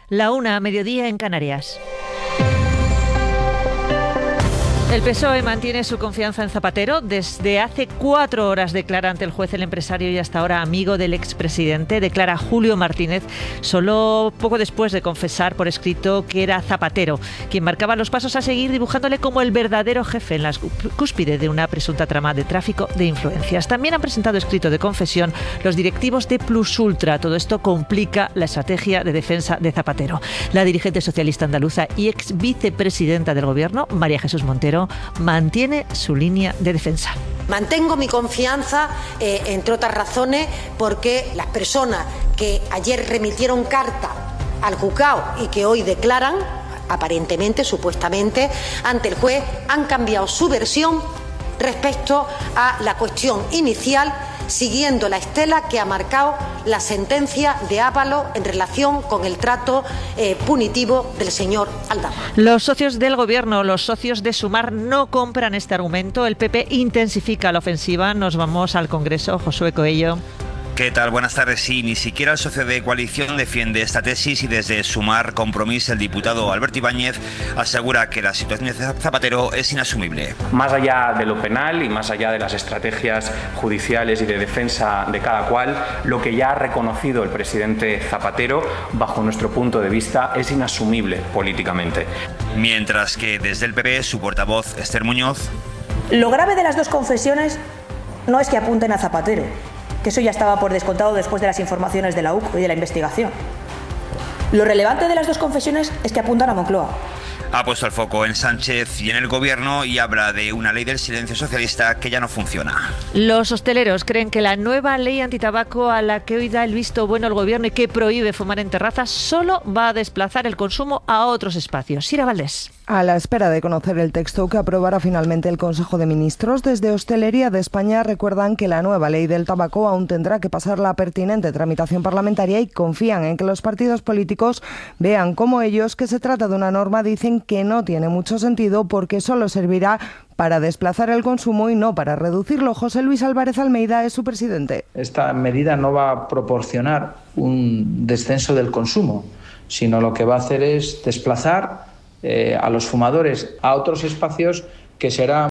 La 1, mediodía en Canarias. El PSOE mantiene su confianza en Zapatero. Desde hace 4 horas declara ante el juez el empresario y hasta ahora amigo del expresidente. Declara Julio Martínez, solo poco después de confesar por escrito que era Zapatero quien marcaba los pasos a seguir, dibujándole como el verdadero jefe en la cúspide de una presunta trama de tráfico de influencias. También han presentado escrito de confesión los directivos de Plus Ultra. Todo esto complica la estrategia de defensa de Zapatero. La dirigente socialista andaluza y ex vicepresidenta del Gobierno, María Jesús Montero, mantiene su línea de defensa. Mantengo mi confianza, entre otras razones, porque las personas que ayer remitieron carta al juzgado y que hoy declaran, aparentemente, supuestamente, ante el juez, han cambiado su versión respecto a la cuestión inicial, siguiendo la estela que ha marcado la sentencia de Ábalos en relación con el trato punitivo del señor Aldama. Los socios del Gobierno, los socios de Sumar, no compran este argumento. El PP intensifica la ofensiva. Nos vamos al Congreso. Josué Coello. ¿Qué tal? Buenas tardes. Sí, ni siquiera el socio de coalición defiende esta tesis y desde Sumar Compromís el diputado Alberto Ibáñez asegura que la situación de Zapatero es inasumible. Más allá de lo penal y más allá de las estrategias judiciales y de defensa de cada cual, lo que ya ha reconocido el presidente Zapatero, bajo nuestro punto de vista, es inasumible políticamente. Mientras que desde el PP, su portavoz Esther Muñoz. Lo grave de las dos confesiones no es que apunten a Zapatero, que eso ya estaba por descontado después de las informaciones de la UCO y de la investigación. Lo relevante de las dos confesiones es que apuntan a Moncloa. Ha puesto el foco en Sánchez y en el Gobierno y habla de una ley del silencio socialista que ya no funciona. Los hosteleros creen que la nueva ley antitabaco a la que hoy da el visto bueno el Gobierno y que prohíbe fumar en terrazas solo va a desplazar el consumo a otros espacios. Sira Valdés. A la espera de conocer el texto que aprobará finalmente el Consejo de Ministros, desde Hostelería de España recuerdan que la nueva ley del tabaco aún tendrá que pasar la pertinente tramitación parlamentaria y confían en que los partidos políticos vean como ellos que se trata de una norma, dicen que no tiene mucho sentido porque solo servirá para desplazar el consumo y no para reducirlo. José Luis Álvarez Almeida es su presidente. Esta medida no va a proporcionar un descenso del consumo, sino lo que va a hacer es desplazar a los fumadores a otros espacios que serán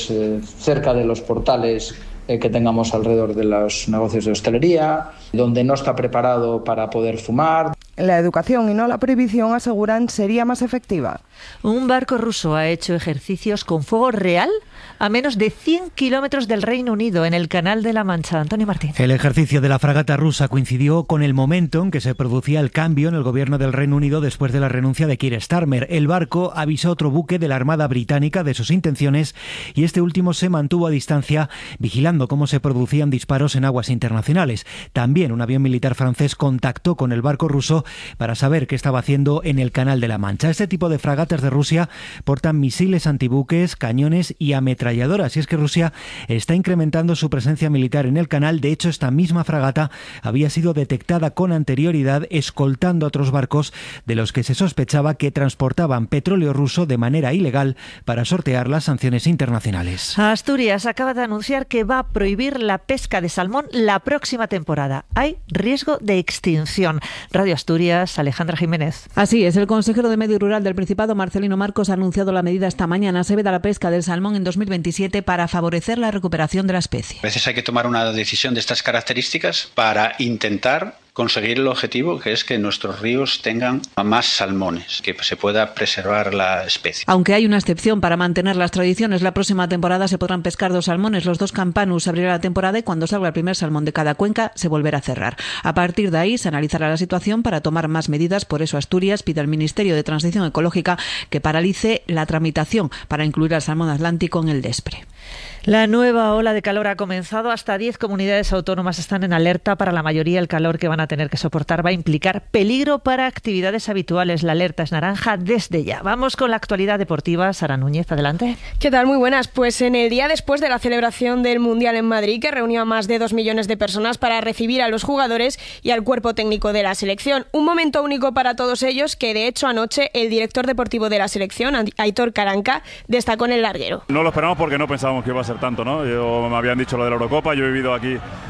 cerca de los portales que tengamos alrededor de los negocios de hostelería, donde no está preparado para poder fumar. La educación y no la prohibición, aseguran, sería más efectiva. Un barco ruso ha hecho ejercicios con fuego real a menos de 100 kilómetros del Reino Unido, en el Canal de la Mancha. Antonio Martín. El ejercicio de la fragata rusa coincidió con el momento en que se producía el cambio en el gobierno del Reino Unido después de la renuncia de Keir Starmer. El barco avisó a otro buque de la Armada Británica de sus intenciones y este último se mantuvo a distancia, vigilando cómo se producían disparos en aguas internacionales. También un avión militar francés contactó con el barco ruso para saber qué estaba haciendo en el Canal de la Mancha. Este tipo de fragatas de Rusia portan misiles antibuques, cañones y ametralladoras, y es que Rusia está incrementando su presencia militar en el canal. De hecho, esta misma fragata había sido detectada con anterioridad escoltando a otros barcos de los que se sospechaba que transportaban petróleo ruso de manera ilegal para sortear las sanciones internacionales. Asturias acaba de anunciar que va a prohibir la pesca de salmón la próxima temporada. Hay riesgo de extinción. Radio Asturias, Alejandra Jiménez. Así es, el consejero de Medio Rural del Principado, Marcelino Marcos, ha anunciado la medida esta mañana. Se veda la pesca del salmón en 2027 para favorecer la recuperación de la especie. A veces hay que tomar una decisión de estas características para intentar conseguir el objetivo, que es que nuestros ríos tengan más salmones, que se pueda preservar la especie. Aunque hay una excepción para mantener las tradiciones, la próxima temporada se podrán pescar 2 salmones. Los 2 campanus abrirá la temporada y cuando salga el primer salmón de cada cuenca se volverá a cerrar. A partir de ahí se analizará la situación para tomar más medidas. Por eso Asturias pide al Ministerio de Transición Ecológica que paralice la tramitación para incluir al salmón atlántico en el DESPRE. La nueva ola de calor ha comenzado. Hasta 10 comunidades autónomas están en alerta. Para la mayoría, el calor que van a tener que soportar va a implicar peligro para actividades habituales. La alerta es naranja desde ya. Vamos con la actualidad deportiva. Sara Núñez, adelante. ¿Qué tal? Muy buenas. Pues en el día después de la celebración del Mundial en Madrid, que reunió a más de 2 millones de personas para recibir a los jugadores y al cuerpo técnico de la selección. Un momento único para todos ellos que, de hecho, anoche el director deportivo de la selección, Aitor Karanka, destacó en el larguero. No lo esperamos porque no pensábamos que iba a ser tanto, ¿no? Me habían dicho lo de la Eurocopa, yo he vivido aquí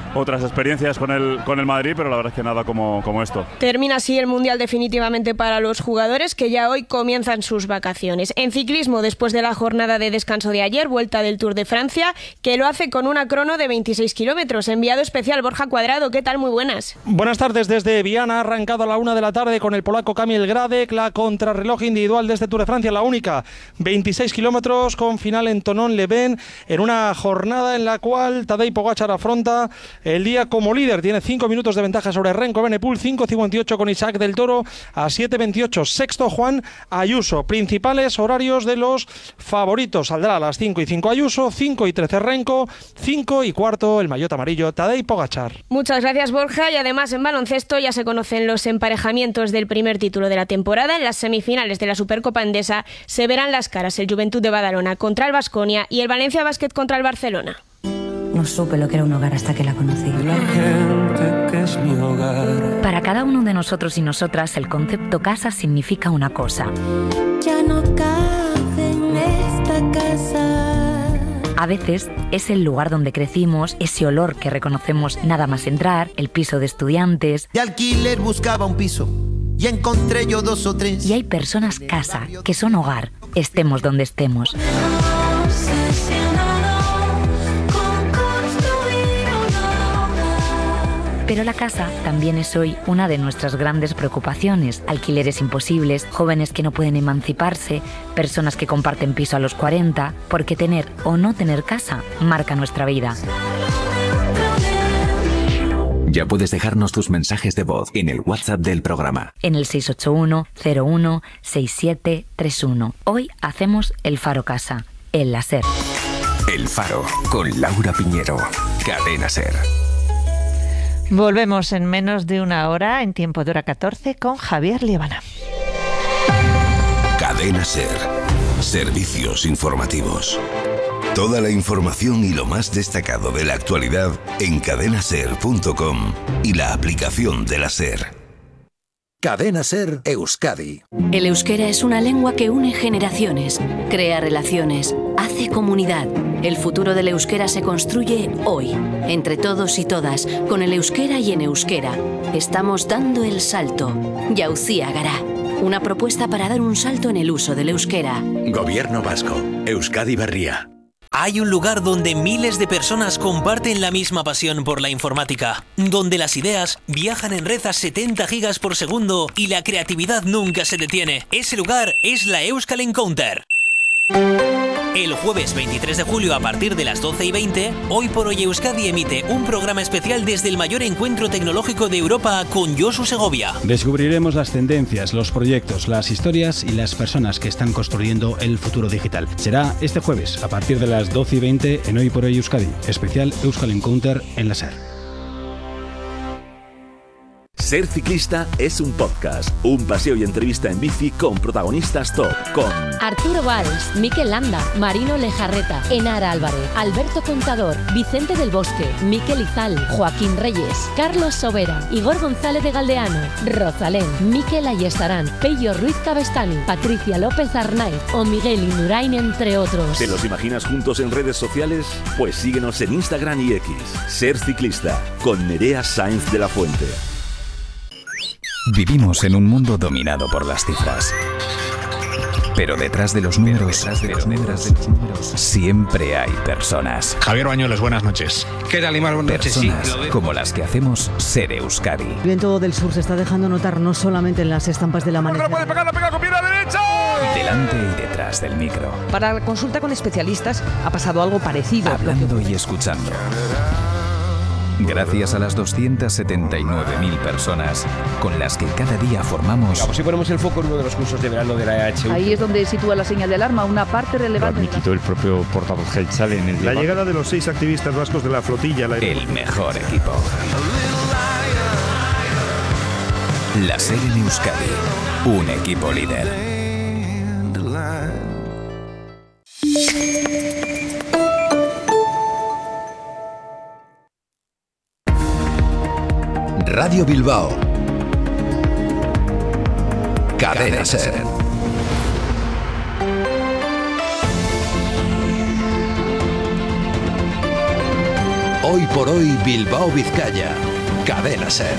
otras experiencias con el Madrid, pero la verdad es que nada como esto. Termina así el Mundial definitivamente para los jugadores, que ya hoy comienzan sus vacaciones. En ciclismo, después de la jornada de descanso de ayer, vuelta del Tour de Francia, que lo hace con una crono de 26 kilómetros. Enviado especial Borja Cuadrado, ¿qué tal? Muy buenas. Buenas tardes desde Viana, arrancado a la 1 de la tarde con el polaco Kamil Gradek, la contrarreloj individual de este Tour de Francia, la única, 26 kilómetros con final en Thonon-les-Bains, en una jornada en la cual Tadej Pogačar afronta el día como líder, tiene 5 minutos de ventaja sobre Remco Evenepoel, 5.58 con Isaac del Toro, a 7.28 sexto Juan Ayuso. Principales horarios de los favoritos: saldrá a las 5:05 Ayuso, 5:13 Remco, 5:15 el maillot amarillo Tadej Pogačar. Muchas gracias, Borja. Y además en baloncesto ya se conocen los emparejamientos del primer título de la temporada. En las semifinales de la Supercopa Endesa se verán las caras el Juventud de Badalona contra el Baskonia y el Valencia Basket contra el Barcelona. No supe lo que era un hogar hasta que la conocí. La gente que es mi hogar. Para cada uno de nosotros y nosotras, el concepto casa significa una cosa. Ya no cabe en esta casa. A veces es el lugar donde crecimos, ese olor que reconocemos nada más entrar, el piso de estudiantes. De alquiler buscaba un piso y encontré yo 2 o 3. Y hay personas casa, que son hogar, estemos donde estemos. Pero la casa también es hoy una de nuestras grandes preocupaciones. Alquileres imposibles, jóvenes que no pueden emanciparse, personas que comparten piso a los 40, porque tener o no tener casa marca nuestra vida. Ya puedes dejarnos tus mensajes de voz en el WhatsApp del programa. En el 681-01-6731. Hoy hacemos el Faro Casa, en la SER. El Faro, con Laura Piñero. Cadena SER. Volvemos en menos de una hora, en tiempo de hora 14, con Javier Liebana. Cadena SER. Servicios informativos. Toda la información y lo más destacado de la actualidad en cadenaser.com y la aplicación de la SER. Cadena SER Euskadi. El euskera es una lengua que une generaciones, crea relaciones, hace comunidad. El futuro del euskera se construye hoy, entre todos y todas, con el euskera y en euskera. Estamos dando el salto. Jauzia Gara. Una propuesta para dar un salto en el uso del euskera. Gobierno Vasco. Euskadi Berria. Hay un lugar donde miles de personas comparten la misma pasión por la informática, donde las ideas viajan en red a 70 gigas por segundo y la creatividad nunca se detiene. Ese lugar es la Euskal Encounter. El jueves 23 de julio a partir de las 12:20, Hoy por Hoy Euskadi emite un programa especial desde el mayor encuentro tecnológico de Europa con Josu Segovia. Descubriremos las tendencias, los proyectos, las historias y las personas que están construyendo el futuro digital. Será este jueves a partir de las 12:20 en Hoy por Hoy Euskadi, especial Euskal Encounter en la SER. Ser Ciclista es un podcast, un paseo y entrevista en bici con protagonistas top, con Arturo Valls, Mikel Landa, Marino Lejarreta, Enara Álvarez, Alberto Contador, Vicente del Bosque, Mikel Izal, Joaquín Reyes, Carlos Sobera, Igor González de Galdeano, Rosalén, Mikel Ayestarán, Pello Ruiz Cabestani, Patricia López Arnaiz o Miguel Indurain, entre otros. ¿Te los imaginas juntos en redes sociales? Pues síguenos en Instagram y X. Ser Ciclista, con Nerea Sáenz de la Fuente. Vivimos en un mundo dominado por las cifras. Pero detrás de los números, siempre hay personas. Javier Bañuelos, buenas noches. ¿Qué tal, Imar? Buenas noches. Personas como las que hacemos Ser Euskadi. El viento del sur se está dejando notar no solamente en las estampas del amanecer. ¡No puede pegar, la pega con pierna derecha! Delante y detrás del micro. Para la consulta con especialistas ha pasado algo parecido. Hablando y escuchando. Gracias a las 279.000 personas con las que cada día formamos... Si ponemos el foco en uno de los cursos de verano de la EHU... Ahí es donde sitúa la señal de alarma, una parte relevante... Lo admitió el propio portavoz Geltzale en el La llegada de los 6 activistas vascos de la flotilla... El mejor equipo. La SER en Euskadi. Un equipo líder. Radio Bilbao. Cadena SER. Hoy por hoy Bilbao Vizcaya. Cadena SER.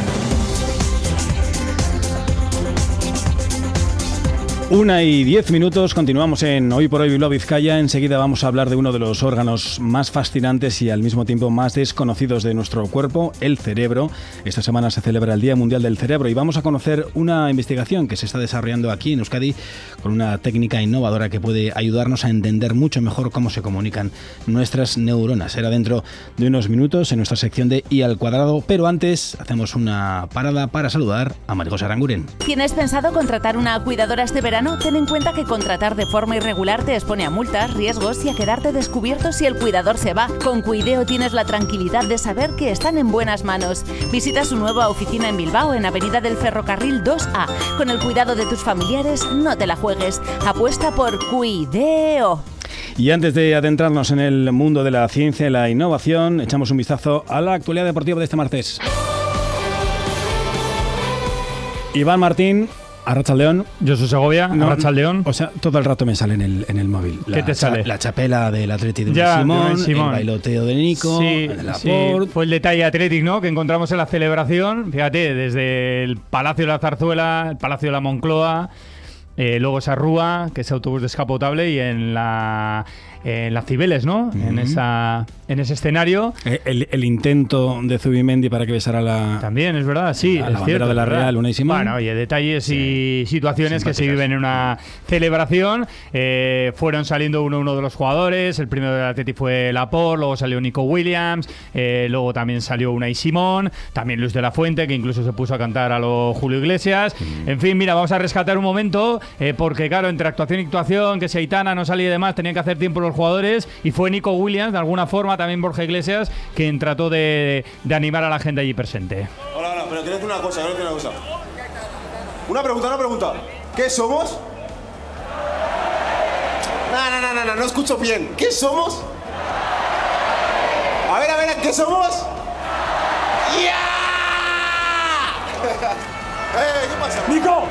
1:10, continuamos en Hoy por Hoy Bilbao Vizcaya. Enseguida vamos a hablar de uno de los órganos más fascinantes y al mismo tiempo más desconocidos de nuestro cuerpo, el cerebro. Esta semana se celebra el Día Mundial del Cerebro y vamos a conocer una investigación que se está desarrollando aquí en Euskadi con una técnica innovadora que puede ayudarnos a entender mucho mejor cómo se comunican nuestras neuronas. Será dentro de unos minutos en nuestra sección de I al cuadrado, pero antes hacemos una parada para saludar a María José Aranguren. ¿Tienes pensado contratar una cuidadora este verano? Ten en cuenta que contratar de forma irregular te expone a multas, riesgos y a quedarte descubierto si el cuidador se va. Con Cuideo tienes la tranquilidad de saber que están en buenas manos. Visita su nueva oficina en Bilbao, en Avenida del Ferrocarril 2A. Con el cuidado de tus familiares, no te la juegues. Apuesta por Cuideo. Y antes de adentrarnos en el mundo de la ciencia y la innovación, echamos un vistazo a la actualidad deportiva de este martes. Iván Martín, Arratsaldeon. Yo soy Segovia, Arratsaldeon. O sea, todo el rato me sale en el móvil. ¿Qué te sale? La chapela del Atleti de Simón, el bailoteo de Nico, el Laporte. Fue el detalle Athletic, ¿no?, que encontramos en la celebración. Fíjate, desde el Palacio de la Zarzuela, el Palacio de la Moncloa, luego esa rúa, que es autobús descapotable, y en las Cibeles, ¿no? Uh-huh. En ese escenario. El intento de Zubimendi para que besara la... También, es verdad, sí. La bandera de la Real, Unai Simón. Bueno, oye, detalles y situaciones que se viven en una celebración. Fueron saliendo uno de los jugadores. El primero del Atleti fue Laporte, luego salió Nico Williams, luego también salió Unai Simón, también Luis de la Fuente, que incluso se puso a cantar a lo Julio Iglesias. En fin, mira, vamos a rescatar un momento, porque claro, entre actuación y actuación, que si Aitana no salía y demás, tenían que hacer tiempo los jugadores, y fue Nico Williams, de alguna forma, también Borja Iglesias, quien trató de animar a la gente allí presente. Hola, pero quiero decir una cosa, Una pregunta. ¿Qué somos? No escucho bien. ¿Qué somos? A ver, ¿qué somos? ¡Ya! ¿Qué pasa? ¡Nico!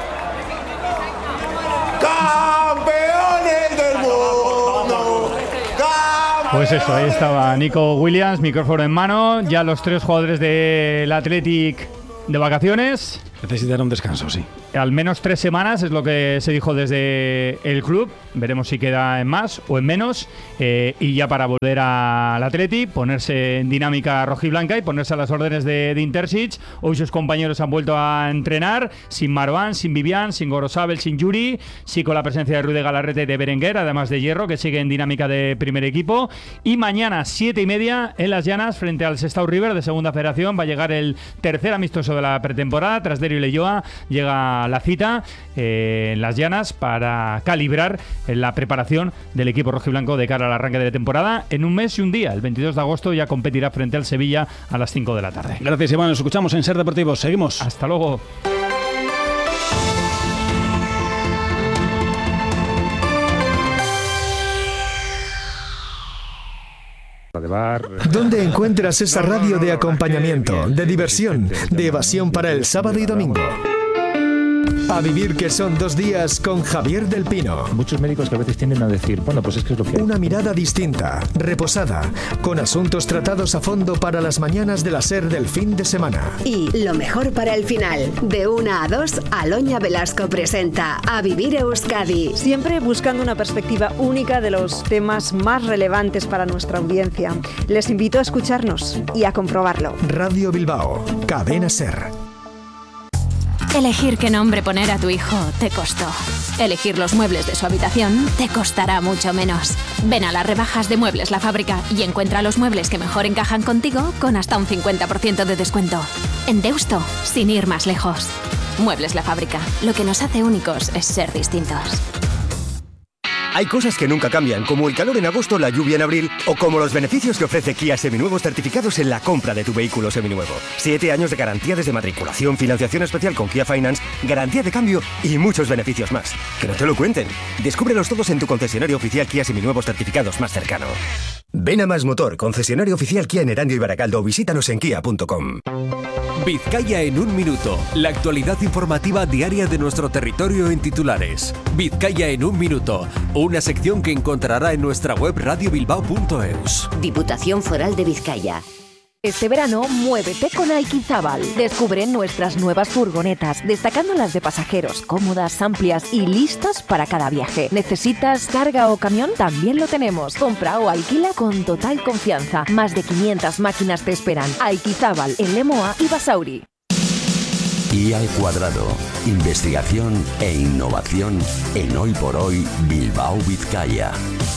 ¡Campeones del mundo! Pues eso, ahí estaba Nico Williams, micrófono en mano, ya los tres jugadores del Athletic de vacaciones. Necesitarán un descanso, sí. Al menos 3 semanas es lo que se dijo desde el club. Veremos si queda en más o en menos. Y ya para volver al Atleti, ponerse en dinámica rojiblanca y ponerse a las órdenes de Intersic. Hoy sus compañeros han vuelto a entrenar sin Marwan, sin Vivian, sin Gorosabel, sin Yuri. Sí, con la presencia de Rude Galarrete y de Berenguer, además de Hierro, que sigue en dinámica de primer equipo. Y mañana, 7:30, en Las Llanas, frente al Sestao River de Segunda Federación, va a llegar el tercer amistoso de la pretemporada. Tras Derio y Leyoa llega la cita en Las Llanas para calibrar la preparación del equipo rojiblanco de cara al arranque de la temporada. En un mes y un día, el 22 de agosto, ya competirá frente al Sevilla a las 5 de la tarde. Gracias, Iván. Nos escuchamos en Ser Deportivo. Seguimos. Hasta luego. ¿Dónde encuentras esa radio de acompañamiento, de diversión, de evasión para el sábado y domingo? A vivir, que son 2 días con Javier del Pino. Muchos médicos que a veces tienden a decir, bueno, pues es que es lo que hay. Una mirada distinta, reposada, con asuntos tratados a fondo para las mañanas de la SER del fin de semana. Y lo mejor para el final. De 1 a 2, Aloña Velasco presenta A Vivir Euskadi. Siempre buscando una perspectiva única de los temas más relevantes para nuestra audiencia. Les invito a escucharnos y a comprobarlo. Radio Bilbao, Cadena SER. Elegir qué nombre poner a tu hijo te costó. Elegir los muebles de su habitación te costará mucho menos. Ven a las rebajas de Muebles La Fábrica y encuentra los muebles que mejor encajan contigo con hasta un 50% de descuento. En Deusto, sin ir más lejos. Muebles La Fábrica. Lo que nos hace únicos es ser distintos. Hay cosas que nunca cambian, como el calor en agosto, la lluvia en abril, o como los beneficios que ofrece Kia Seminuevos certificados en la compra de tu vehículo seminuevo. 7 años de garantía desde matriculación, financiación especial con Kia Finance, garantía de cambio y muchos beneficios más. Que no te lo cuenten. Descúbrelos todos en tu concesionario oficial Kia Seminuevos certificados más cercano. Ven a Más Motor, concesionario oficial Kia en Erandio y Barakaldo, o visítanos en kia.com. Vizcaya en un minuto. La actualidad informativa diaria de nuestro territorio en titulares. Vizcaya en un minuto. Una sección que encontrará en nuestra web radiobilbao.eus. Diputación Foral de Vizcaya. Este verano, muévete con Aikizábal. Descubre nuestras nuevas furgonetas, destacando las de pasajeros, cómodas, amplias y listas para cada viaje. ¿Necesitas carga o camión? También lo tenemos. Compra o alquila con total confianza. Más de 500 máquinas te esperan. Aikizábal, en Lemoa y Basauri. Y al cuadrado. Investigación e innovación en Hoy por Hoy Bilbao Vizcaya.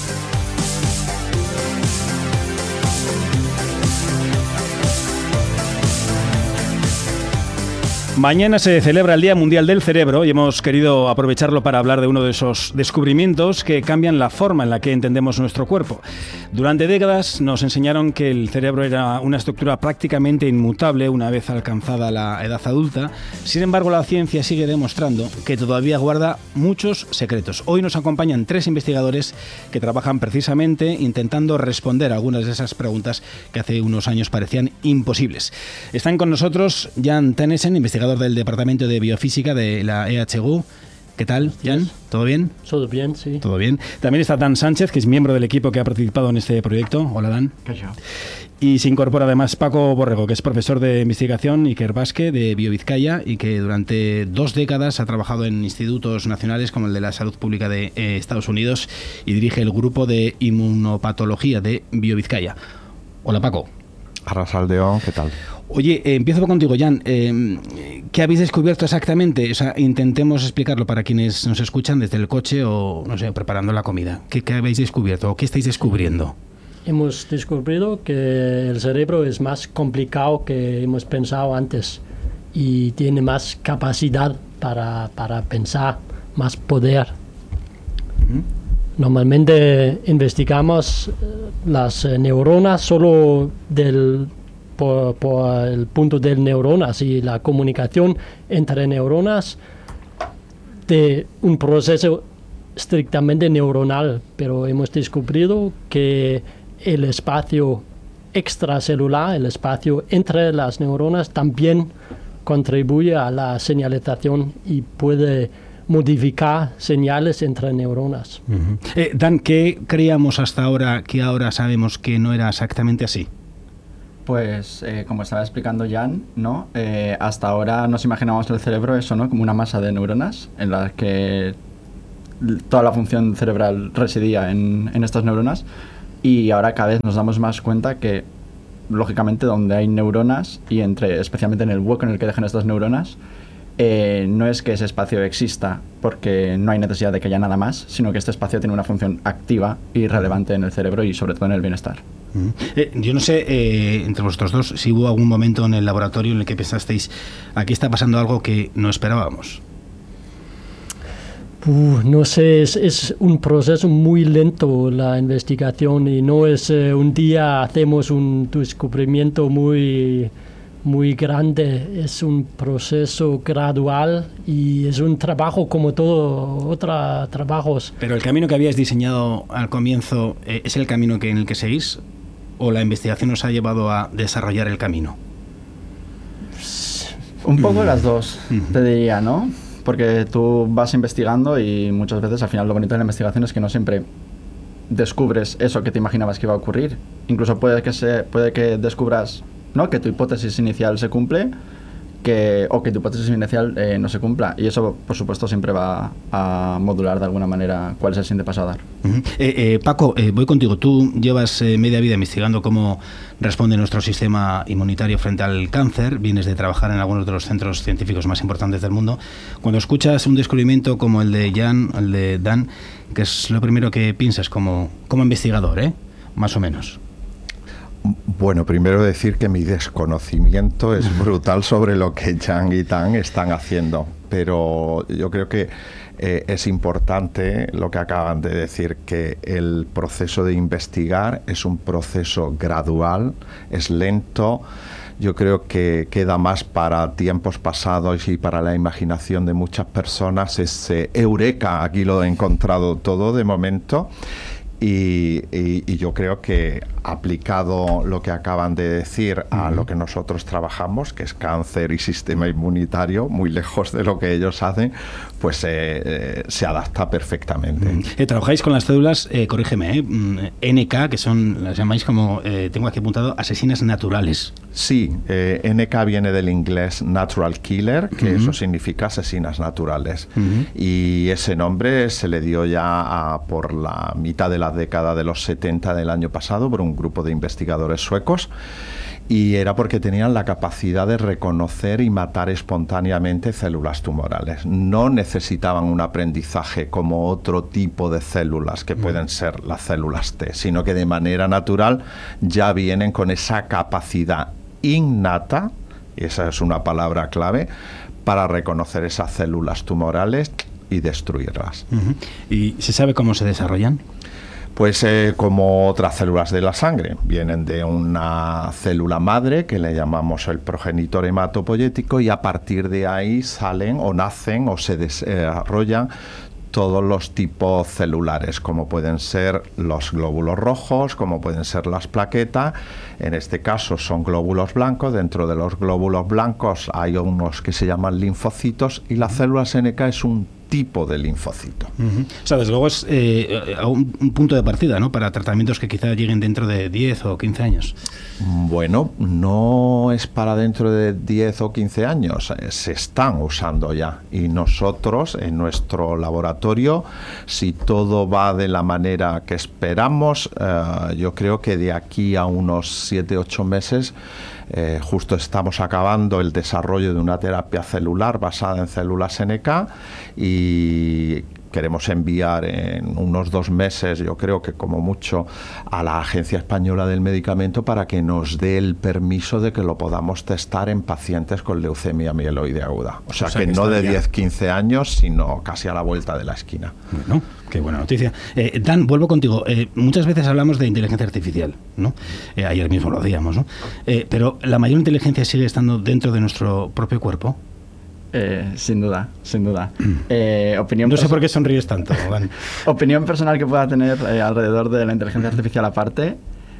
Mañana se celebra el Día Mundial del Cerebro y hemos querido aprovecharlo para hablar de uno de esos descubrimientos que cambian la forma en la que entendemos nuestro cuerpo. Durante décadas nos enseñaron que el cerebro era una estructura prácticamente inmutable una vez alcanzada la edad adulta. Sin embargo, la ciencia sigue demostrando que todavía guarda muchos secretos. Hoy nos acompañan 3 investigadores que trabajan precisamente intentando responder a algunas de esas preguntas que hace unos años parecían imposibles. Están con nosotros Jan Tennesen, investigador del Departamento de Biofísica de la EHU. ¿Qué tal, Jan? ¿Todo bien? Todo bien, sí. Todo bien. También está Dan Sánchez, que es miembro del equipo que ha participado en este proyecto. Hola, Dan. Y se incorpora además Paco Borrego, que es profesor de investigación Iker Basque de BioVizcaya y que durante 2 décadas ha trabajado en institutos nacionales como el de la Salud Pública de Estados Unidos y dirige el grupo de inmunopatología de BioVizcaya. Hola, Paco. Arrasaldeo, ¿qué tal? Oye, empiezo contigo, Jan. ¿Qué habéis descubierto exactamente? O sea, intentemos explicarlo para quienes nos escuchan desde el coche o, no sé, preparando la comida. ¿Qué habéis descubierto o qué estáis descubriendo? Hemos descubierto que el cerebro es más complicado que hemos pensado antes y tiene más capacidad para pensar, más poder. Normalmente investigamos las neuronas solo por el punto de neuronas y la comunicación entre neuronas de un proceso estrictamente neuronal, pero hemos descubierto que el espacio extracelular, el espacio entre las neuronas, también contribuye a la señalización y puede modificar señales entre neuronas. Dan, ¿qué creíamos hasta ahora que ahora sabemos que no era exactamente así? Pues, como estaba explicando Jan, ¿no? Hasta ahora nos imaginábamos el cerebro eso, ¿no? Como una masa de neuronas en las que toda la función cerebral residía en estas neuronas, y ahora cada vez nos damos más cuenta que, lógicamente, donde hay neuronas y especialmente en el hueco en el que dejan estas neuronas, no es que ese espacio exista porque no hay necesidad de que haya nada más, sino que este espacio tiene una función activa y relevante en el cerebro y sobre todo en el bienestar. Yo no sé, entre vosotros dos, si hubo algún momento en el laboratorio en el que pensasteis, aquí está pasando algo que no esperábamos. No sé, es un proceso muy lento la investigación y no es un día hacemos un descubrimiento muy grande, es un proceso gradual y es un trabajo como todo otros trabajos. Pero el camino que habíais diseñado al comienzo, ¿es el camino en el que seguís o la investigación os ha llevado a desarrollar el camino? Un poco las dos, te diría, ¿no? Porque tú vas investigando y muchas veces al final lo bonito de la investigación es que no siempre descubres eso que te imaginabas que iba a ocurrir. Incluso puede que descubras, ¿no?, que tu hipótesis inicial se cumple o que tu hipótesis inicial no se cumpla. Y eso, por supuesto, siempre va a modular de alguna manera cuál es el siguiente paso a dar. Paco, voy contigo. Tú llevas media vida investigando cómo responde nuestro sistema inmunitario frente al cáncer. Vienes de trabajar en algunos de los centros científicos más importantes del mundo. Cuando escuchas un descubrimiento como el de Jan, el de Dan, ¿qué es lo primero que piensas como investigador, más o menos? Bueno, primero decir que mi desconocimiento es brutal sobre lo que Jan y Dan están haciendo, pero yo creo que es importante lo que acaban de decir, que el proceso de investigar es un proceso gradual, es lento. Yo creo que queda más para tiempos pasados y para la imaginación de muchas personas ese eureka, aquí lo he encontrado todo de momento. Y yo creo que aplicado lo que acaban de decir a lo que nosotros trabajamos, que es cáncer y sistema inmunitario, muy lejos de lo que ellos hacen, pues se adapta perfectamente. Trabajáis con las células, corrígeme, NK, que son, las llamáis como, tengo aquí apuntado, asesinas naturales. Sí, NK viene del inglés Natural Killer, que eso significa asesinas naturales. Y ese nombre se le dio ya por la mitad de la década de los 70 del año pasado por un grupo de investigadores suecos, y era porque tenían la capacidad de reconocer y matar espontáneamente células tumorales. No necesitaban un aprendizaje como otro tipo de células que pueden ser las células T, sino que de manera natural ya vienen con esa capacidad innata, y esa es una palabra clave, para reconocer esas células tumorales y destruirlas. ¿Y se sabe cómo se desarrollan? Pues como otras células de la sangre, vienen de una célula madre que le llamamos el progenitor hematopoyético, y a partir de ahí salen o nacen o se desarrollan todos los tipos celulares, como pueden ser los glóbulos rojos, como pueden ser las plaquetas. En este caso son glóbulos blancos. Dentro de los glóbulos blancos hay unos que se llaman linfocitos, y las células NK es un tipo de linfocito. O sea, desde luego es un punto de partida, ¿no?, para tratamientos que quizá lleguen dentro de 10 o 15 años. Bueno, no es para dentro de 10 o 15 años, se están usando ya, y nosotros en nuestro laboratorio, si todo va de la manera que esperamos, yo creo que de aquí a unos 7-8 meses justo estamos acabando el desarrollo de una terapia celular basada en células NK, y queremos enviar en unos 2 meses, yo creo que como mucho, a la Agencia Española del Medicamento para que nos dé el permiso de que lo podamos testar en pacientes con leucemia mieloide aguda. O sea que no de 10-15 años, sino casi a la vuelta de la esquina. Bueno, qué buena noticia. Dan, vuelvo contigo. Muchas veces hablamos de inteligencia artificial, ¿no? Ayer mismo lo hacíamos, ¿no? Pero ¿la mayor inteligencia sigue estando dentro de nuestro propio cuerpo? Sin duda, sin duda. No sé por qué sonríes tanto, Dan. Opinión personal que pueda tener alrededor de la inteligencia artificial aparte.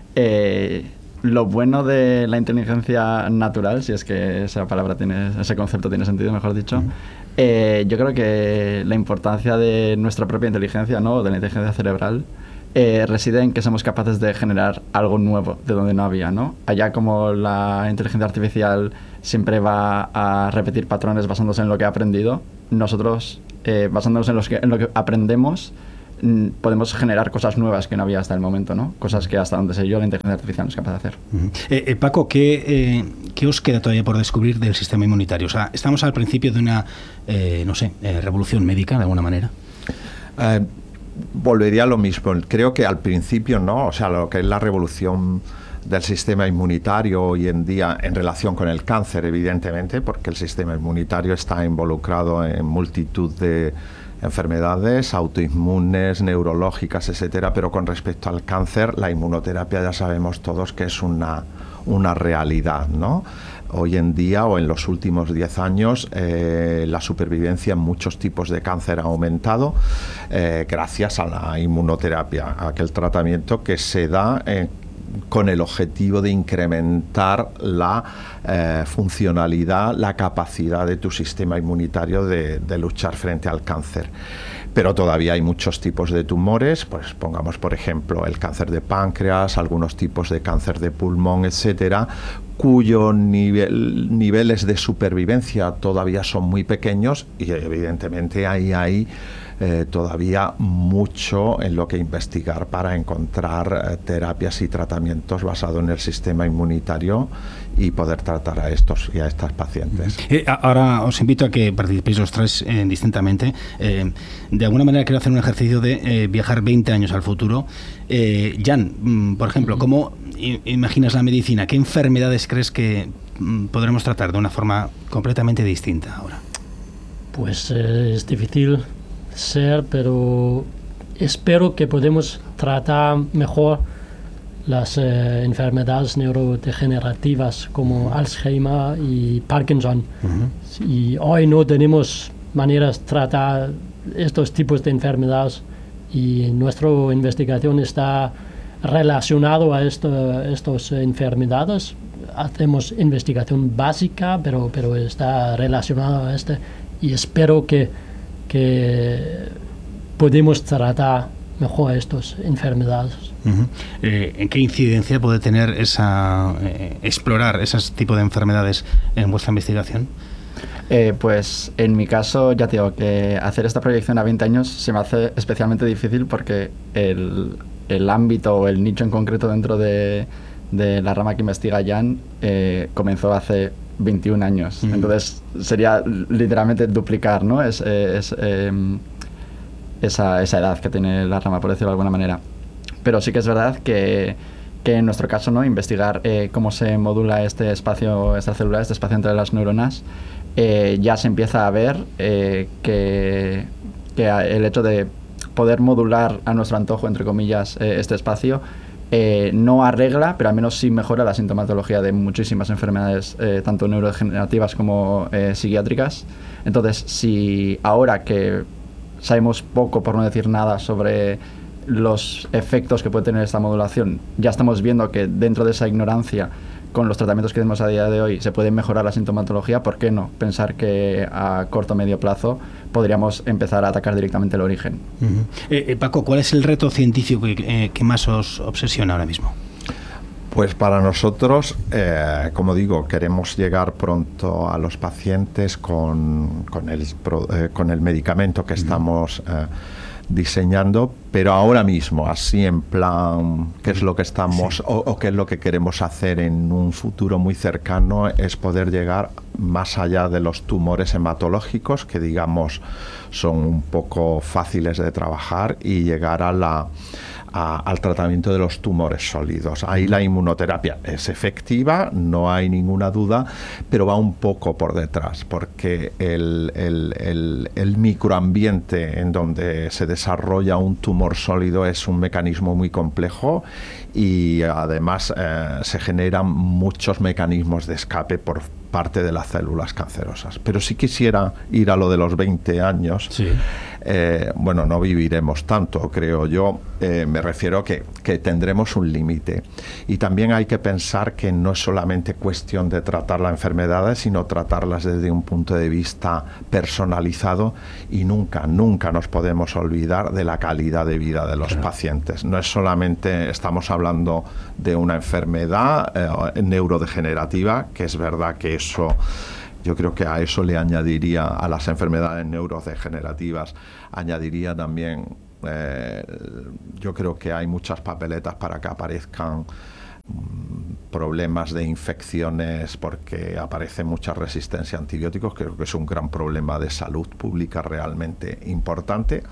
Lo bueno de la inteligencia natural, si es que esa palabra ese concepto tiene sentido, mejor dicho, yo creo que la importancia de nuestra propia inteligencia, ¿no?, de la inteligencia cerebral, reside en que somos capaces de generar algo nuevo de donde no había, ¿no? Allá como la inteligencia artificial siempre va a repetir patrones basándose en lo que ha aprendido, nosotros, basándonos en lo que aprendemos, podemos generar cosas nuevas que no había hasta el momento, ¿no? Cosas que hasta donde sé yo la inteligencia artificial no es capaz de hacer. Paco, ¿qué os queda todavía por descubrir del sistema inmunitario? O sea, estamos al principio de una, revolución médica, de alguna manera. Volvería a lo mismo. Creo que al principio no, o sea, lo que es la revolución del sistema inmunitario hoy en día en relación con el cáncer, evidentemente, porque el sistema inmunitario está involucrado en multitud de enfermedades autoinmunes, neurológicas, etcétera, pero con respecto al cáncer, la inmunoterapia ya sabemos todos que es una realidad, ¿no? Hoy en día o en los últimos 10 años la supervivencia en muchos tipos de cáncer ha aumentado gracias a la inmunoterapia, aquel tratamiento que se da con el objetivo de incrementar la funcionalidad, la capacidad de tu sistema inmunitario de luchar frente al cáncer. Pero todavía hay muchos tipos de tumores, pues pongamos por ejemplo el cáncer de páncreas, algunos tipos de cáncer de pulmón, etcétera, cuyos niveles de supervivencia todavía son muy pequeños, y evidentemente hay todavía mucho en lo que investigar para encontrar terapias y tratamientos basados en el sistema inmunitario y poder tratar a estos y a estas pacientes. Ahora os invito a que participéis los tres distintamente. De alguna manera quiero hacer un ejercicio de viajar 20 años al futuro. Jan, por ejemplo, ¿cómo imaginas la medicina? ¿Qué enfermedades crees que podremos tratar de una forma completamente distinta ahora? Pues es difícil ser, pero espero que podemos tratar mejor las enfermedades neurodegenerativas como Alzheimer y Parkinson. Y hoy no tenemos maneras de tratar estos tipos de enfermedades y nuestra investigación está relacionado a estas enfermedades. Hacemos investigación básica, pero está relacionado a y espero que podemos tratar mejor estas enfermedades. ¿En qué incidencia puede tener explorar esos tipos de enfermedades en vuestra investigación? Pues en mi caso, ya te digo que hacer esta proyección a 20 años se me hace especialmente difícil porque el ámbito o el nicho en concreto dentro de la rama que investiga Jan comenzó hace 21 años. Entonces sería literalmente duplicar, ¿no? Esa edad que tiene la rama, por decirlo de alguna manera. Pero sí que es verdad que en nuestro caso, ¿no? Investigar cómo se modula este espacio extracelular, este espacio entre las neuronas, ya se empieza a ver que el hecho de poder modular a nuestro antojo, entre comillas, este espacio, no arregla, pero al menos sí mejora la sintomatología de muchísimas enfermedades, tanto neurodegenerativas como psiquiátricas. Entonces, si ahora que sabemos poco, por no decir nada, sobre los efectos que puede tener esta modulación, ya estamos viendo que dentro de esa ignorancia, con los tratamientos que tenemos a día de hoy, se puede mejorar la sintomatología, ¿por qué no? Pensar que a corto o medio plazo podríamos empezar a atacar directamente el origen. Paco, ¿cuál es el reto científico que más os obsesiona ahora mismo? Pues para nosotros, como digo, queremos llegar pronto a los pacientes con el medicamento que estamos diseñando, pero ahora mismo, así en plan, qué es lo que estamos o qué es lo que queremos hacer en un futuro muy cercano, es poder llegar más allá de los tumores hematológicos, que digamos son un poco fáciles de trabajar, y llegar al tratamiento de los tumores sólidos. Ahí la inmunoterapia es efectiva, no hay ninguna duda, pero va un poco por detrás, porque el microambiente en donde se desarrolla un tumor sólido es un mecanismo muy complejo, y además se generan muchos mecanismos de escape por parte de las células cancerosas. Pero si quisiera ir a lo de los 20 años, bueno, no viviremos tanto, creo yo. Me refiero que tendremos un límite. Y también hay que pensar que no es solamente cuestión de tratar las enfermedades, sino tratarlas desde un punto de vista personalizado, y nunca nos podemos olvidar de la calidad de vida de los pacientes. No es solamente, estamos hablando de una enfermedad neurodegenerativa, que es verdad que eso, yo creo que a eso le añadiría, a las enfermedades neurodegenerativas, añadiría también, yo creo que hay muchas papeletas para que aparezcan problemas de infecciones, porque aparece mucha resistencia a antibióticos. Creo que es un gran problema de salud pública realmente importante.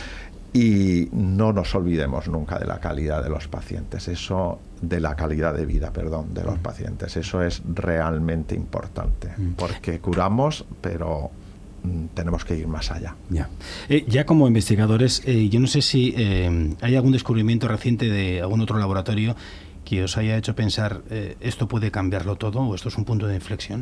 Y no nos olvidemos nunca de la calidad de los pacientes, de la calidad de vida, de los pacientes. Eso es realmente importante, porque curamos, pero tenemos que ir más allá. Ya como investigadores, yo no sé si hay algún descubrimiento reciente de algún otro laboratorio que os haya hecho pensar esto puede cambiarlo todo, o esto es un punto de inflexión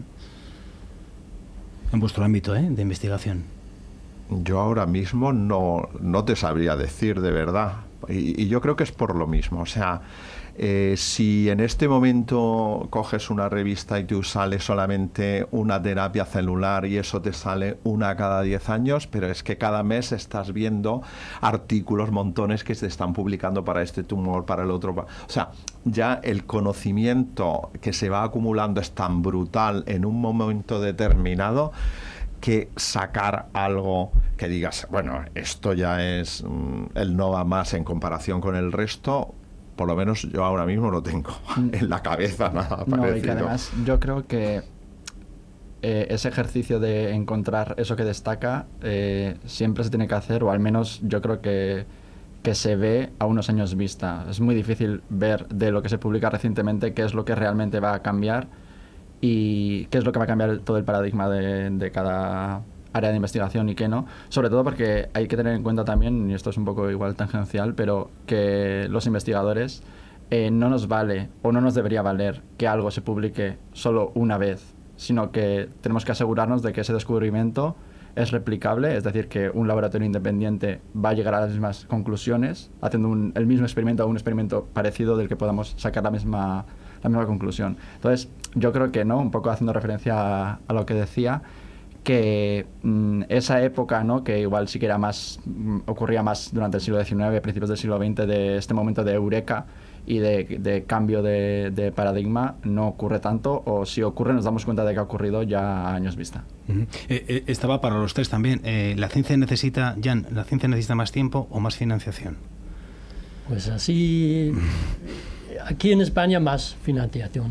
en vuestro ámbito de investigación. Yo ahora mismo no te sabría decir, de verdad, y yo creo que es por lo mismo. O sea, si en este momento coges una revista y tú sale solamente una terapia celular, y eso te sale una cada 10 años, pero es que cada mes estás viendo artículos, montones que se están publicando para este tumor, para el otro. O sea, ya el conocimiento que se va acumulando es tan brutal en un momento determinado, que sacar algo que digas, bueno, esto ya es el no va más en comparación con el resto, por lo menos yo ahora mismo no tengo en la cabeza nada parecido. No, y que además yo creo que ese ejercicio de encontrar eso que destaca siempre se tiene que hacer, o al menos yo creo que se ve a unos años vista. Es muy difícil ver de lo que se publica recientemente qué es lo que realmente va a cambiar y qué es lo que va a cambiar todo el paradigma de cada área de investigación y qué no. Sobre todo porque hay que tener en cuenta también, y esto es un poco igual tangencial, pero que los investigadores no nos vale o no nos debería valer que algo se publique solo una vez, sino que tenemos que asegurarnos de que ese descubrimiento es replicable, es decir, que un laboratorio independiente va a llegar a las mismas conclusiones haciendo el mismo experimento o un experimento parecido del que podamos sacar la misma conclusión. Entonces, yo creo que, ¿no?, un poco haciendo referencia a lo que decía, que esa época, ¿no?, que igual sí que era más, ocurría más durante el siglo XIX, principios del siglo XX, de este momento de eureka y de cambio de paradigma, no ocurre tanto, o si ocurre nos damos cuenta de que ha ocurrido ya a años vista. Estaba para los tres también. ¿La ciencia necesita más tiempo o más financiación? Pues así, aquí en España más financiación,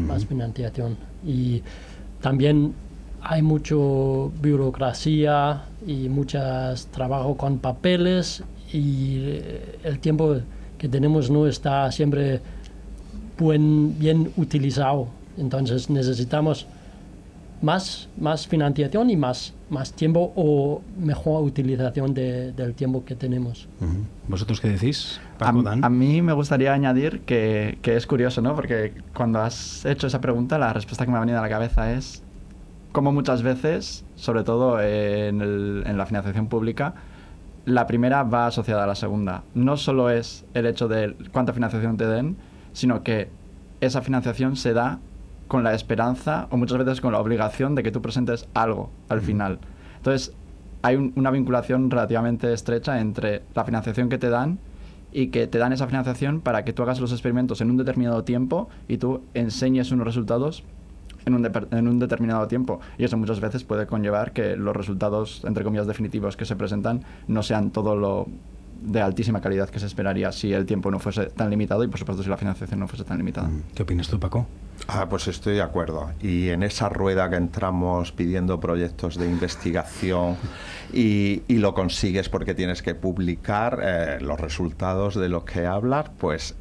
y también hay mucho burocracia y mucho trabajo con papeles, y el tiempo que tenemos no está siempre bien utilizado. Entonces necesitamos más financiación y más tiempo o mejor utilización del tiempo que tenemos. ¿Vosotros qué decís, Paco, Dan? A mí me gustaría añadir que es curioso, ¿no? Porque cuando has hecho esa pregunta, la respuesta que me ha venido a la cabeza es como muchas veces, sobre todo en la financiación pública, la primera va asociada a la segunda. No solo es el hecho de cuánta financiación te den, sino que esa financiación se da con la esperanza o muchas veces con la obligación de que tú presentes algo al final. Entonces, hay una vinculación relativamente estrecha entre la financiación que te dan y que te dan esa financiación para que tú hagas los experimentos en un determinado tiempo y tú enseñes unos resultados en un determinado tiempo, y eso muchas veces puede conllevar que los resultados, entre comillas, definitivos que se presentan no sean todo lo de altísima calidad que se esperaría si el tiempo no fuese tan limitado y, por supuesto, si la financiación no fuese tan limitada. ¿Qué opinas tú, Paco? Pues estoy de acuerdo. Y en esa rueda que entramos pidiendo proyectos de investigación y lo consigues porque tienes que publicar los resultados de los que hablas, pues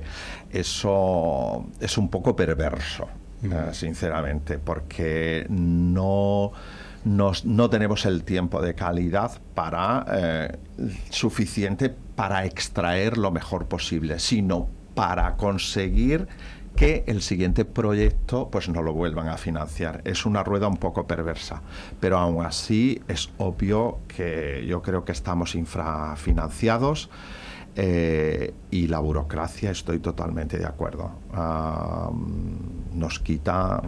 eso es un poco perverso. Sinceramente, porque no tenemos el tiempo de calidad suficiente para extraer lo mejor posible, sino para conseguir que el siguiente proyecto pues no lo vuelvan a financiar. Es una rueda un poco perversa, pero aún así es obvio que yo creo que estamos infrafinanciados. Y la burocracia, estoy totalmente de acuerdo. Nos quita,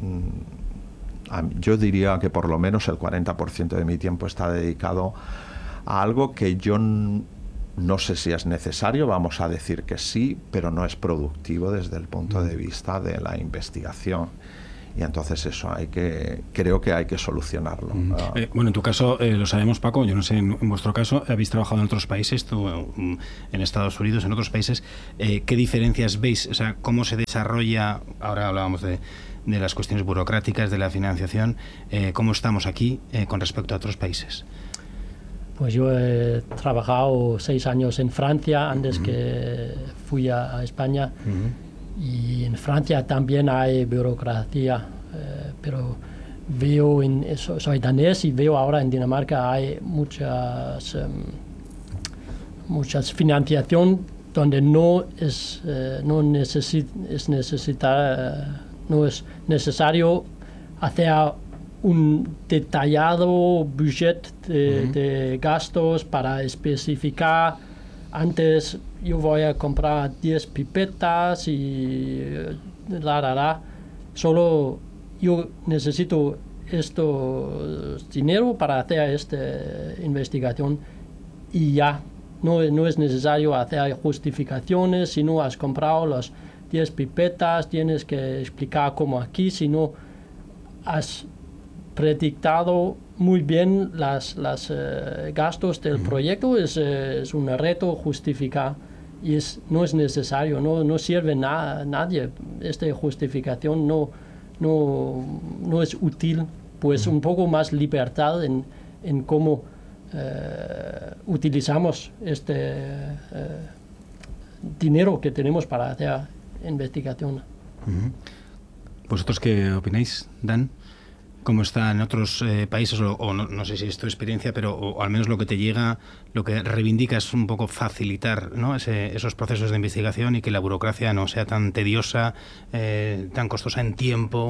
yo diría que por lo menos el 40% de mi tiempo está dedicado a algo que yo no sé si es necesario, vamos a decir que sí, pero no es productivo desde el punto de vista de la investigación. Y entonces eso creo que hay que solucionarlo. Bueno, en tu caso, lo sabemos, Paco, yo no sé, en vuestro caso, habéis trabajado en otros países, tú en Estados Unidos, en otros países, ¿qué diferencias veis? O sea, ¿cómo se desarrolla? Ahora hablábamos de las cuestiones burocráticas, de la financiación, ¿cómo estamos aquí con respecto a otros países? Pues yo he trabajado 6 años en Francia antes que fui a España. Y en Francia también hay burocracia, pero soy danés y veo ahora en Dinamarca hay muchas financiación donde no es necesario hacer un detallado budget de gastos para especificar. Antes yo voy a comprar 10 pipetas y solo yo necesito dinero para hacer esta investigación y ya. No es necesario hacer justificaciones. Si no has comprado las 10 pipetas, tienes que explicar cómo aquí. Si no has predictado muy bien los gastos del proyecto, es un reto justificar y no es necesario, no sirve nadie. Esta justificación no es útil, pues un poco más libertad en cómo utilizamos este dinero que tenemos para hacer investigación. ¿Vosotros qué opináis, Dan? ¿Cómo está en otros países? O no sé si es tu experiencia, pero o al menos lo que te llega, lo que reivindica es un poco facilitar, ¿no? esos procesos de investigación y que la burocracia no sea tan tediosa, tan costosa en tiempo,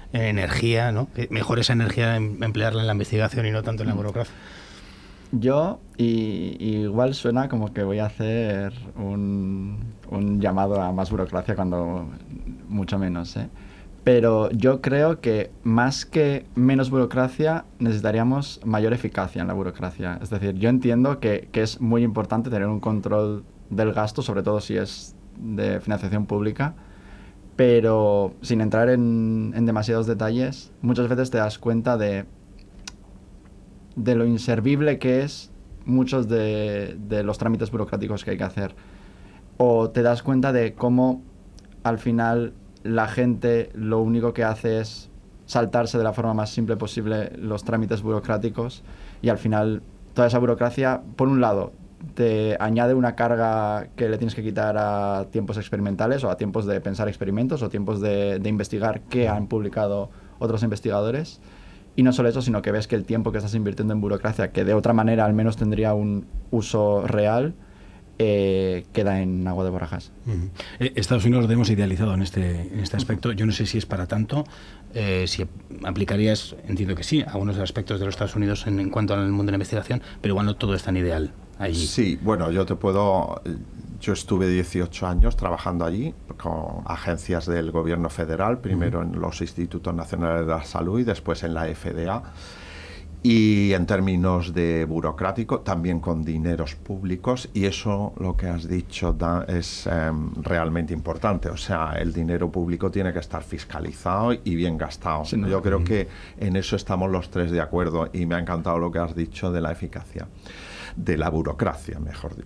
energía, ¿no? Mejor esa energía emplearla en la investigación y no tanto en la burocracia. Yo, igual suena como que voy a hacer un llamado a más burocracia cuando mucho menos, ¿eh? Pero yo creo que más que menos burocracia necesitaríamos mayor eficacia en la burocracia. Es decir, yo entiendo que es muy importante tener un control del gasto, sobre todo si es de financiación pública, pero sin entrar en demasiados detalles, muchas veces te das cuenta de lo inservible que es muchos de los trámites burocráticos que hay que hacer. O te das cuenta de cómo al final la gente lo único que hace es saltarse de la forma más simple posible los trámites burocráticos, y al final toda esa burocracia, por un lado, te añade una carga que le tienes que quitar a tiempos experimentales o a tiempos de pensar experimentos o tiempos de investigar qué han publicado otros investigadores. Y no solo eso, sino que ves que el tiempo que estás invirtiendo en burocracia, que de otra manera al menos tendría un uso real, queda en agua de borrajas. Estados Unidos lo hemos idealizado en este aspecto. Yo no sé si es para tanto, si aplicarías, entiendo que sí, algunos aspectos de los Estados Unidos en cuanto al mundo de la investigación, pero igual no todo es tan ideal allí. Sí, bueno, yo estuve 18 años trabajando allí con agencias del gobierno federal, primero en los Institutos Nacionales de la Salud y después en la FDA. Y en términos de burocrático, también con dineros públicos, y eso, lo que has dicho, es realmente importante. O sea, el dinero público tiene que estar fiscalizado y bien gastado. Sí, ¿no? Yo creo que en eso estamos los tres de acuerdo, y me ha encantado lo que has dicho de la eficacia, de la burocracia, mejor.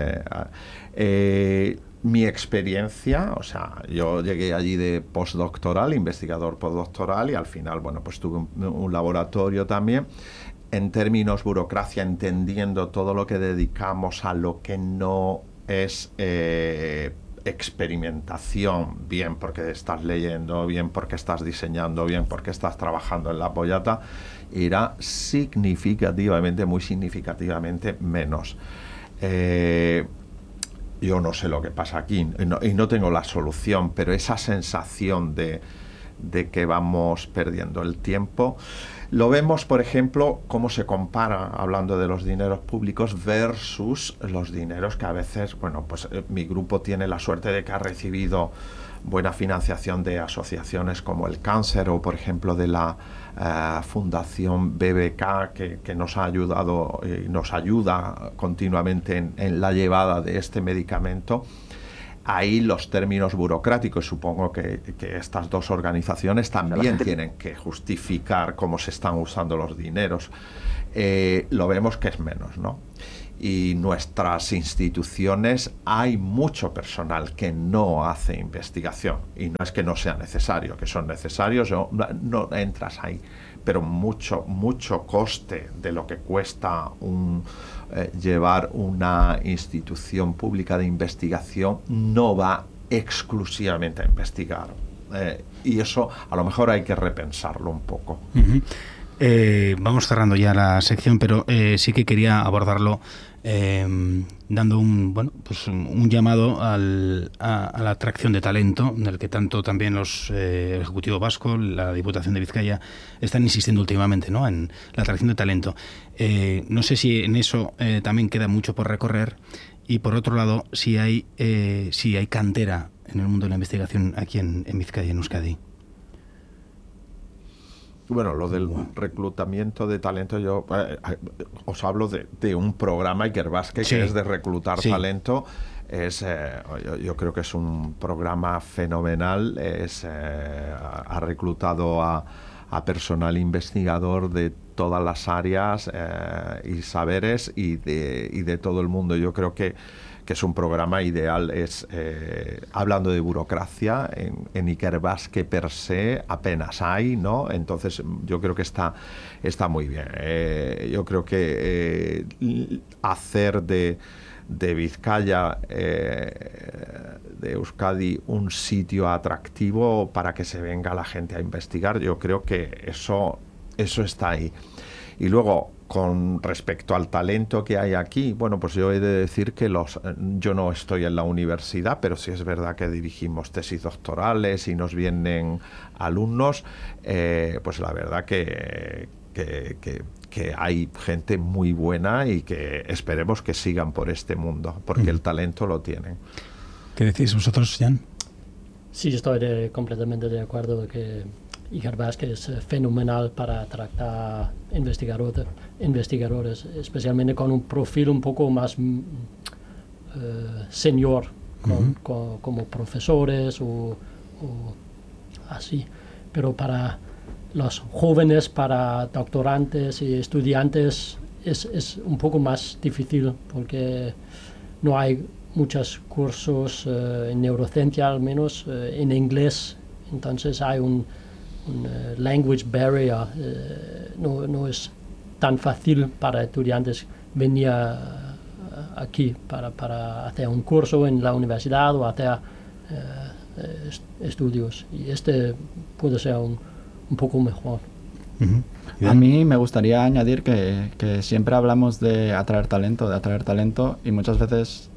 Mi experiencia, o sea, yo llegué allí de postdoctoral, investigador postdoctoral, y al final, bueno, pues tuve un laboratorio también. En términos burocracia, entendiendo todo lo que dedicamos a lo que no es experimentación, bien porque estás leyendo, bien porque estás diseñando, bien porque estás trabajando en la pollata, era muy significativamente menos. Yo no sé lo que pasa aquí y no tengo la solución, pero esa sensación de que vamos perdiendo el tiempo, lo vemos, por ejemplo, cómo se compara, hablando de los dineros públicos versus los dineros que a veces, bueno, pues mi grupo tiene la suerte de que ha recibido buena financiación de asociaciones como el cáncer o, por ejemplo, de la Fundación BBK, que nos ha ayudado y nos ayuda continuamente en la llevada de este medicamento. Ahí los términos burocráticos, supongo que estas dos organizaciones también tienen que justificar cómo se están usando los dineros. Lo vemos que es menos, ¿no? Y nuestras instituciones, hay mucho personal que no hace investigación, y no es que no sea necesario, que son necesarios, no entras ahí, pero mucho coste de lo que cuesta llevar una institución pública de investigación no va exclusivamente a investigar, y eso a lo mejor hay que repensarlo un poco. Vamos cerrando ya la sección, pero sí que quería abordarlo dando un llamado a la atracción de talento, del que tanto también el Ejecutivo Vasco, la Diputación de Vizcaya, están insistiendo últimamente, ¿no?, en la atracción de talento. No sé si en eso también queda mucho por recorrer, y por otro lado, si hay cantera en el mundo de la investigación aquí en Vizcaya, en Euskadi. Bueno, lo del reclutamiento de talento, yo os hablo de un programa Ikerbasque que es de reclutar talento. Yo creo que es un programa fenomenal. Ha reclutado a personal investigador de todas las áreas y saberes y de todo el mundo. Yo creo que es un programa ideal. Hablando de burocracia, en Ikerbasque per se apenas hay, ¿no? Entonces yo creo que está muy bien. Yo creo que hacer de Vizcaya, de Euskadi, un sitio atractivo para que se venga la gente a investigar, yo creo que eso está ahí. Y luego, Con respecto al talento que hay aquí, bueno, pues yo he de decir que yo no estoy en la universidad, pero sí es verdad que dirigimos tesis doctorales y nos vienen alumnos, pues la verdad que hay gente muy buena y que esperemos que sigan por este mundo, porque el talento lo tienen. ¿Qué decís vosotros, Jan? Sí, estoy completamente de acuerdo de que Iker Vázquez es fenomenal para tratar investigadores, especialmente con un perfil un poco más senior, como profesores o así. Pero para los jóvenes, para doctorantes y estudiantes es un poco más difícil porque no hay muchos cursos en neurociencia, al menos en inglés. Entonces hay un language barrier, no es tan fácil para estudiantes venir aquí para hacer un curso en la universidad o hacer estudios, y puede ser un poco mejor. A mí me gustaría añadir que siempre hablamos de atraer talento y muchas veces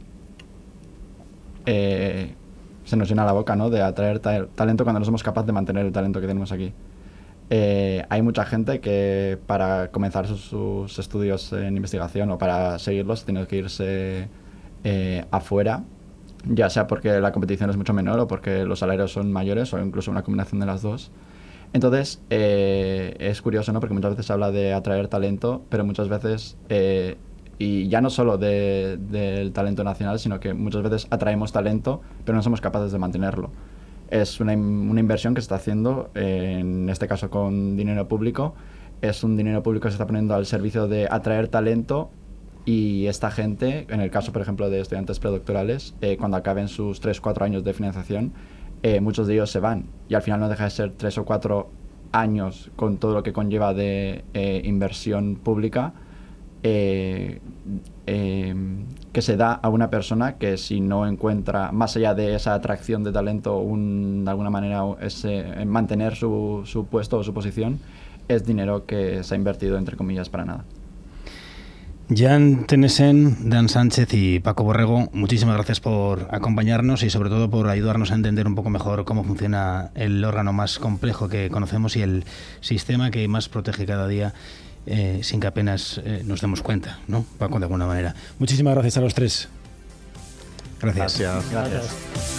se nos llena la boca, ¿no?, de atraer talento cuando no somos capaces de mantener el talento que tenemos aquí. Hay mucha gente que para comenzar sus estudios en investigación o para seguirlos tiene que irse afuera, ya sea porque la competición es mucho menor o porque los salarios son mayores o incluso una combinación de las dos. Entonces es curioso, ¿no?, porque muchas veces se habla de atraer talento, pero muchas veces y ya no solo del talento nacional, sino que muchas veces atraemos talento, pero no somos capaces de mantenerlo. Es una inversión que se está haciendo, en este caso con dinero público. Es un dinero público que se está poniendo al servicio de atraer talento, y esta gente, en el caso, por ejemplo, de estudiantes predoctorales, cuando acaben sus 3-4 años de financiación, muchos de ellos se van. Y al final no deja de ser 3 o 4 años con todo lo que conlleva de inversión pública, que se da a una persona que si no encuentra, más allá de esa atracción de talento, de alguna manera mantener su puesto o su posición, es dinero que se ha invertido, entre comillas, para nada. Jan Tenesen, Dan Sánchez y Paco Borrego, muchísimas gracias por acompañarnos y sobre todo por ayudarnos a entender un poco mejor cómo funciona el órgano más complejo que conocemos y el sistema que más protege cada día sin que apenas nos demos cuenta, ¿no, Paco, de alguna manera? Muchísimas gracias a los tres. Gracias. Gracias.